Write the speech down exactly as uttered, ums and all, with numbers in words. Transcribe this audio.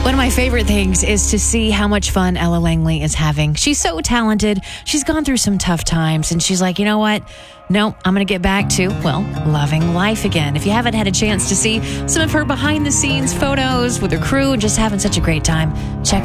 One of my favorite things is to see how much fun Ella Langley is having. She's so talented. She's gone through some tough times, and she's like, you know what? No, I'm going to get back to, well, loving life again. If you haven't had a chance to see some of her behind-the-scenes photos with her crew and just having such a great time, check